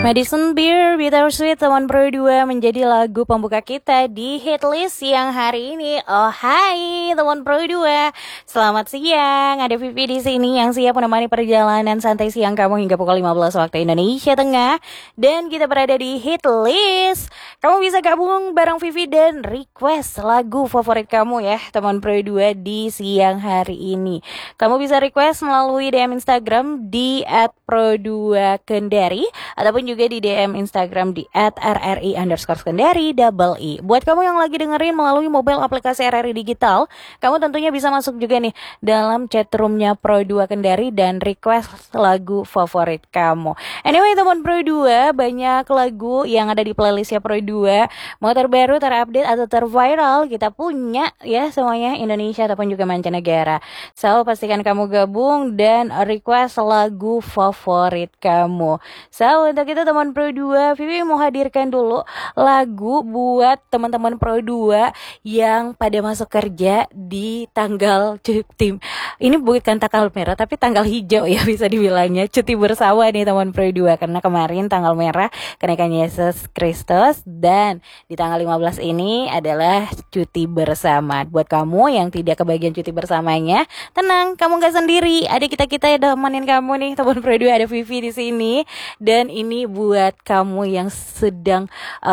Madison Beer Bittersweet teman Pro 2 menjadi lagu pembuka kita di hitlist siang hari ini. Oh hai teman Pro 2, selamat siang. Ada Vivi di sini yang siap menemani perjalanan santai siang kamu hingga pukul 15 waktu Indonesia Tengah. Dan kita berada di hitlist. Kamu bisa gabung bareng Vivi dan request lagu favorit kamu ya teman Pro 2 di siang hari ini. Kamu bisa request melalui DM Instagram di @pro2kendari ataupun juga di DM Instagram di @rri_kendari double i. Buat kamu yang lagi dengerin melalui mobile aplikasi RRI Digital, kamu tentunya bisa masuk juga nih dalam chatroomnya Pro 2 Kendari dan request lagu favorit kamu. Anyway teman Pro 2, banyak lagu yang ada di playlistnya Pro 2, mau terbaru, terupdate atau terviral, kita punya ya semuanya Indonesia ataupun juga mancanegara. So pastikan kamu gabung dan request lagu favorit kamu. So untuk itu teman Pro 2, Vivi mau hadirkan dulu lagu buat teman-teman Pro 2 yang pada masuk kerja di tanggal cuti. Ini bukan tanggal merah tapi tanggal hijau ya bisa dibilangnya, cuti bersama nih teman Pro 2, karena kemarin tanggal merah kenaikan Yesus Kristus dan di tanggal 15 ini adalah cuti bersama. Buat kamu yang tidak kebagian cuti bersamanya, tenang, kamu gak sendiri. Ada kita yang temenin kamu nih teman Pro 2, ada Vivi di sini. Dan ini buat kamu yang sedang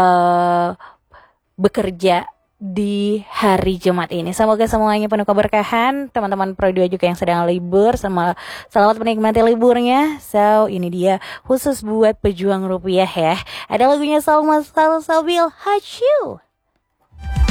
bekerja di hari Jumat ini. Semoga semuanya penuh keberkahan. Teman-teman Pro 2 juga yang sedang libur, selamat menikmati liburnya. So ini dia khusus buat pejuang rupiah ya. Ada lagunya Salma Salsabil Hachu.